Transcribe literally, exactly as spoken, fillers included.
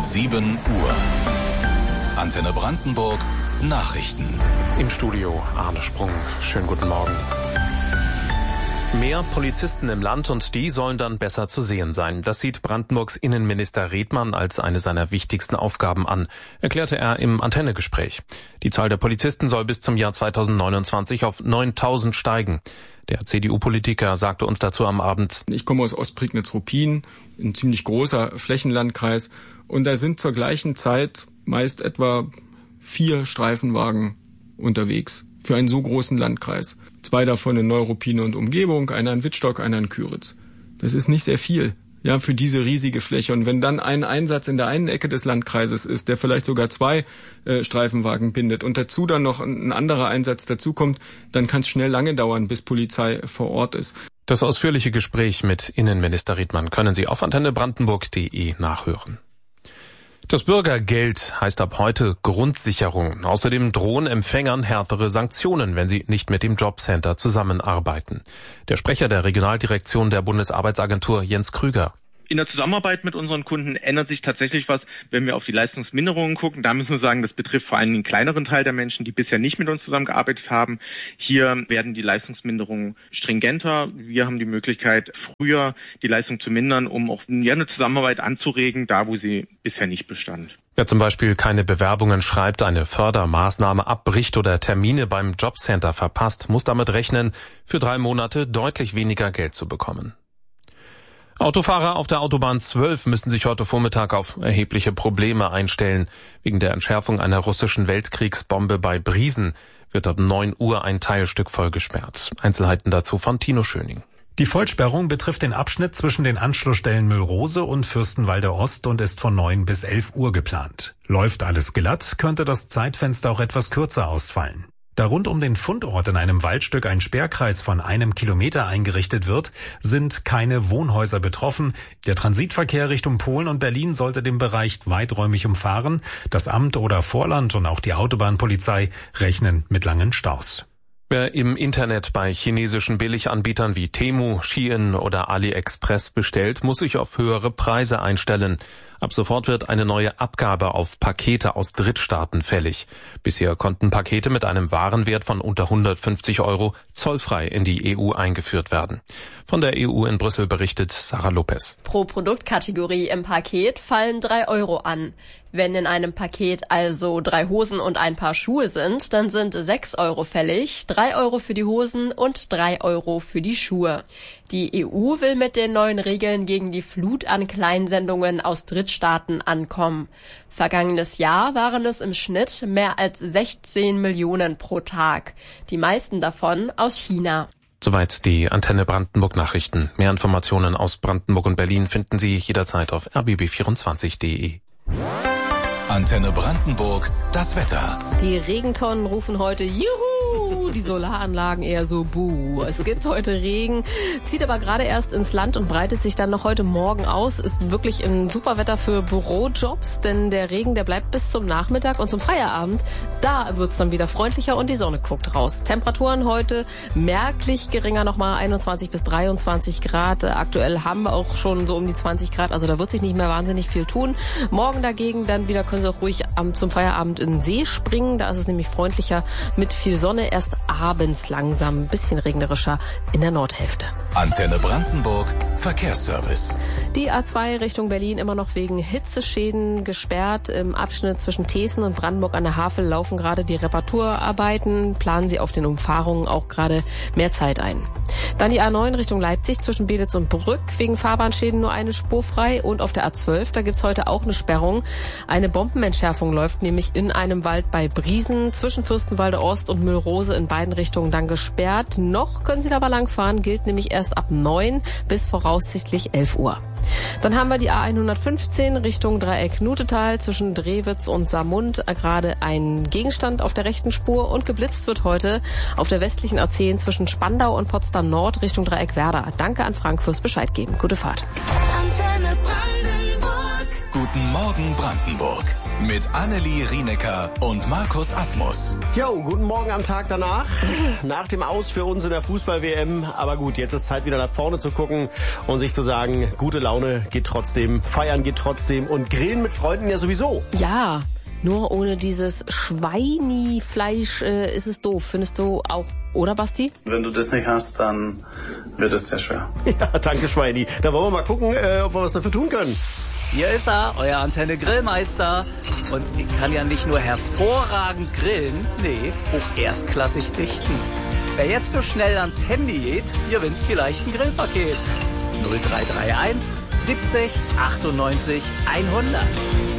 sieben Uhr. Antenne Brandenburg Nachrichten. Im Studio Arne Sprung. Schönen guten Morgen. Mehr Polizisten im Land und die sollen dann besser zu sehen sein. Das sieht Brandenburgs Innenminister Redmann als eine seiner wichtigsten Aufgaben an, erklärte er im Antenne-Gespräch. Die Zahl der Polizisten soll bis zum Jahr zweitausendneunundzwanzig auf neuntausend steigen. Der C D U-Politiker sagte uns dazu am Abend: Ich komme aus Ostprignitz-Ruppin, ein ziemlich großer Flächenlandkreis, und da sind zur gleichen Zeit meist etwa vier Streifenwagen unterwegs für einen so großen Landkreis. Zwei davon in Neuruppin und Umgebung, einer in Wittstock, einer in Küritz. Das ist nicht sehr viel, ja, für diese riesige Fläche. Und wenn dann ein Einsatz in der einen Ecke des Landkreises ist, der vielleicht sogar zwei äh, Streifenwagen bindet und dazu dann noch ein, ein anderer Einsatz dazukommt, dann kann es schnell lange dauern, bis Polizei vor Ort ist. Das ausführliche Gespräch mit Innenminister Redmann können Sie auf antenne brandenburg punkt de nachhören. Das Bürgergeld heißt ab heute Grundsicherung. Außerdem drohen Empfängern härtere Sanktionen, wenn sie nicht mit dem Jobcenter zusammenarbeiten. Der Sprecher der Regionaldirektion der Bundesarbeitsagentur, Jens Krüger: In der Zusammenarbeit mit unseren Kunden ändert sich tatsächlich was, wenn wir auf die Leistungsminderungen gucken. Da müssen wir sagen, das betrifft vor allem einen kleineren Teil der Menschen, die bisher nicht mit uns zusammengearbeitet haben. Hier werden die Leistungsminderungen stringenter. Wir haben die Möglichkeit, früher die Leistung zu mindern, um auch eine Zusammenarbeit anzuregen, da wo sie bisher nicht bestand. Wer zum Beispiel keine Bewerbungen schreibt, eine Fördermaßnahme abbricht oder Termine beim Jobcenter verpasst, muss damit rechnen, für drei Monate deutlich weniger Geld zu bekommen. Autofahrer auf der Autobahn zwölf müssen sich heute Vormittag auf erhebliche Probleme einstellen. Wegen der Entschärfung einer russischen Weltkriegsbombe bei Briesen wird ab neun Uhr ein Teilstück voll gesperrt. Einzelheiten dazu von Tino Schöning. Die Vollsperrung betrifft den Abschnitt zwischen den Anschlussstellen Müllrose und Fürstenwalde Ost und ist von neun bis elf Uhr geplant. Läuft alles glatt, könnte das Zeitfenster auch etwas kürzer ausfallen. Da rund um den Fundort in einem Waldstück ein Sperrkreis von einem Kilometer eingerichtet wird, sind keine Wohnhäuser betroffen. Der Transitverkehr Richtung Polen und Berlin sollte den Bereich weiträumig umfahren. Das Amt oder Vorland und auch die Autobahnpolizei rechnen mit langen Staus. Wer im Internet bei chinesischen Billiganbietern wie Temu, Shein oder AliExpress bestellt, muss sich auf höhere Preise einstellen. Ab sofort wird eine neue Abgabe auf Pakete aus Drittstaaten fällig. Bisher konnten Pakete mit einem Warenwert von unter hundertfünfzig Euro zollfrei in die E U eingeführt werden. Von der E U in Brüssel berichtet Sarah Lopez. Pro Produktkategorie im Paket fallen drei Euro an. Wenn in einem Paket also drei Hosen und ein Paar Schuhe sind, dann sind sechs Euro fällig, drei Euro für die Hosen und drei Euro für die Schuhe. Die E U will mit den neuen Regeln gegen die Flut an Kleinsendungen aus Drittstaaten ankommen. Vergangenes Jahr waren es im Schnitt mehr als sechzehn Millionen pro Tag. Die meisten davon aus China. Soweit die Antenne Brandenburg Nachrichten. Mehr Informationen aus Brandenburg und Berlin finden Sie jederzeit auf r b b vierundzwanzig punkt de. Antenne Brandenburg, das Wetter. Die Regentonnen rufen heute Juhu, die Solaranlagen eher so Buh. Es gibt heute Regen, zieht aber gerade erst ins Land und breitet sich dann noch heute Morgen aus. Ist wirklich ein super Wetter für Bürojobs, denn der Regen, der bleibt bis zum Nachmittag und zum Feierabend. Da wird's dann wieder freundlicher und die Sonne guckt raus. Temperaturen heute merklich geringer, nochmal einundzwanzig bis dreiundzwanzig Grad. Aktuell haben wir auch schon so um die zwanzig Grad, also da wird sich nicht mehr wahnsinnig viel tun. Morgen dagegen dann wieder können Sie auch ruhig am, zum Feierabend in den See springen. Da ist es nämlich freundlicher mit viel Sonne. Erst abends langsam ein bisschen regnerischer in der Nordhälfte. Antenne Brandenburg, Verkehrsservice. Die A zwei Richtung Berlin immer noch wegen Hitzeschäden gesperrt. Im Abschnitt zwischen Thesen und Brandenburg an der Havel laufen gerade die Reparaturarbeiten. Planen Sie auf den Umfahrungen auch gerade mehr Zeit ein. Dann die A neun Richtung Leipzig zwischen Belitz und Brück. Wegen Fahrbahnschäden nur eine Spur frei. Und auf der A zwölf, da gibt's heute auch eine Sperrung. Eine Bombenentschärfung läuft nämlich in einem Wald bei Briesen zwischen Fürstenwalde Ost und Müllrose in beiden Richtungen dann gesperrt. Noch können Sie da aber langfahren, gilt nämlich erst ab neun bis voraussichtlich elf Uhr. Dann haben wir die A hundertfünfzehn Richtung Dreieck Nutetal zwischen Drewitz und Samund. Gerade ein Gegenstand auf der rechten Spur und geblitzt wird heute auf der westlichen A zehn zwischen Spandau und Potsdam Nord Richtung Dreieck Werder. Danke an Frank fürs Bescheid geben. Gute Fahrt. Gute Guten Morgen Brandenburg. Mit Annelie Rienecker und Markus Asmus. Jo, guten Morgen am Tag danach. Nach dem Aus für uns in der Fußball-W M. Aber gut, jetzt ist Zeit wieder nach vorne zu gucken und sich zu sagen, gute Laune geht trotzdem, feiern geht trotzdem und grillen mit Freunden ja sowieso. Ja, nur ohne dieses Schweinifleisch äh, ist es doof. Findest du auch, oder Basti? Wenn du das nicht hast, dann wird es sehr schwer. Ja, danke Schweini. Da wollen wir mal gucken, äh, ob wir was dafür tun können. Hier ist er, euer Antenne Grillmeister. Und ich kann ja nicht nur hervorragend grillen, nee, auch erstklassig dichten. Wer jetzt so schnell ans Handy geht, gewinnt vielleicht ein Grillpaket. null drei drei eins siebzig achtundneunzig hundert.